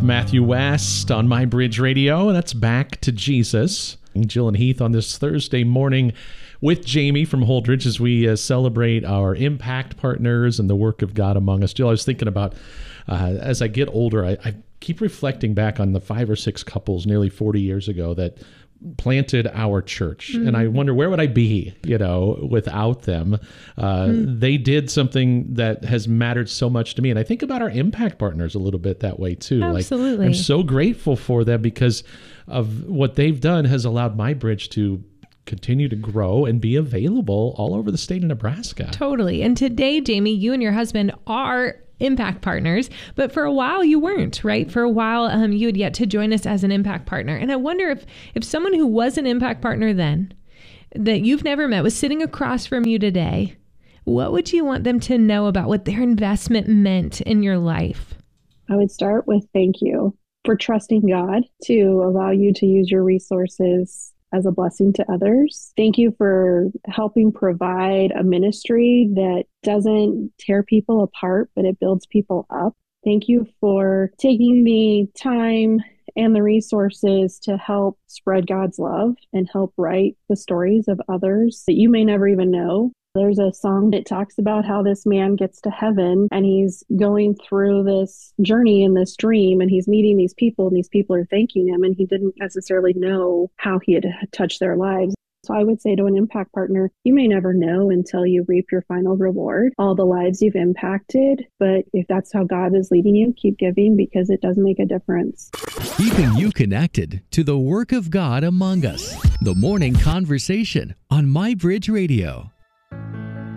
Matthew West on My Bridge Radio, and that's Back to Jesus. Jill and Heath on this Thursday morning with Jamie from Holdridge as we celebrate our impact partners and the work of God among us. Jill, I was thinking about as I get older, I keep reflecting back on the 5 or 6 couples nearly 40 years ago that planted our church. And I wonder, where would I be, without them? They did something that has mattered so much to me. And I think about our impact partners a little bit that way too. Absolutely. Like, I'm so grateful for them because of what they've done has allowed My Bridge to continue to grow and be available all over the state of Nebraska. Totally. And today, Jamie, you and your husband are impact partners, but for a while you weren't, right? For a while, you had yet to join us as an impact partner. And I wonder if someone who was an impact partner then, that you've never met, was sitting across from you today, what would you want them to know about what their investment meant in your life? I would start with thank you for trusting God to allow you to use your resources as a blessing to others. Thank you for helping provide a ministry that doesn't tear people apart, but it builds people up. Thank you for taking the time and the resources to help spread God's love and help write the stories of others that you may never even know. There's a song that talks about how this man gets to heaven and he's going through this journey in this dream and he's meeting these people and these people are thanking him and he didn't necessarily know how he had touched their lives. So I would say to an impact partner, you may never know until you reap your final reward, all the lives you've impacted. But if that's how God is leading you, keep giving because it does make a difference. Keeping you connected to the work of God among us. The Morning Conversation on My Bridge Radio.